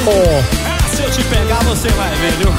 Oh. Se eu te pegar, você vai ver, viu?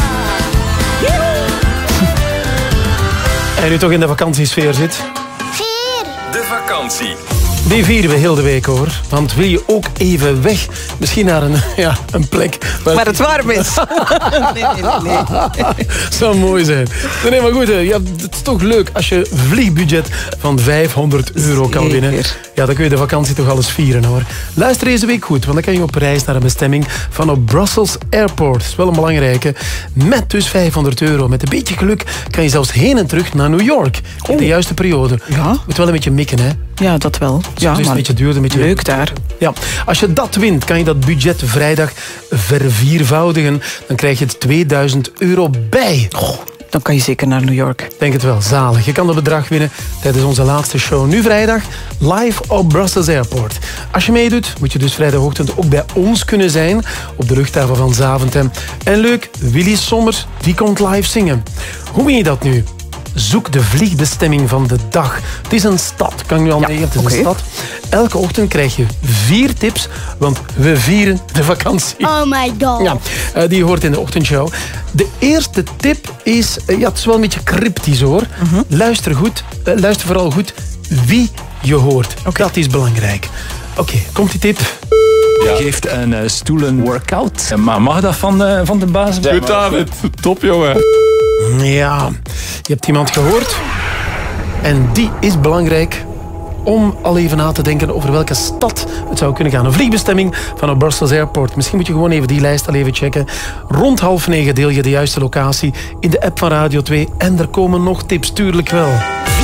En nu toch in de vakantiesfeer zit. De vakantie. Die vieren we heel de week, hoor. Want wil je ook even weg? Misschien naar een plek... Waar het warm is. Nee. Zou mooi zijn. Nee, maar goed, het is toch leuk als je een vliegbudget van €500 kan winnen. Ja, dan kun je de vakantie toch alles vieren, hoor. Luister deze week goed, want dan kan je op reis naar een bestemming van op Brussels Airport. Dat is wel een belangrijke. Met dus €500. Met een beetje geluk kan je zelfs heen en terug naar New York. In de juiste periode. Ja. Moet wel een beetje mikken, hè? Ja, dat wel. Ja, het is een beetje duur, een beetje leuk daar. Ja, als je dat wint, kan je dat budget vrijdag verviervoudigen. Dan krijg je het €2000 bij. Dan kan je zeker naar New York. Denk het wel, zalig. Je kan dat bedrag winnen tijdens onze laatste show. Nu vrijdag, live op Brussels Airport. Als je meedoet, moet je dus vrijdagochtend ook bij ons kunnen zijn. Op de luchthaven van Zaventem. En leuk, Willy Sommer, die komt live zingen. Hoe win je dat nu? Zoek de vliegbestemming van de dag. Het is een stad, kan ik nu al zeggen. Het is een stad. Elke ochtend krijg je 4 tips, want we vieren de vakantie. Oh my god. Ja, die hoort in de ochtendshow. De eerste tip is, het is wel een beetje cryptisch, hoor. Luister goed, luister vooral goed wie je hoort. Dat is belangrijk. Oké, komt die tip. Ja. Geeft een stoelen-workout. Maar mag dat van de baas? Goed, David. Top, jongen. Ja, je hebt iemand gehoord. En die is belangrijk om al even na te denken over welke stad het zou kunnen gaan. Een vliegbestemming van op Brussels Airport. Misschien moet je gewoon even die lijst al even checken. Rond 8:30 deel je de juiste locatie in de app van Radio 2. En er komen nog tips, tuurlijk wel.